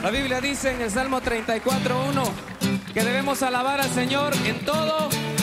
La Biblia dice en el Salmo 34:1 que debemos alabar al Señor en todo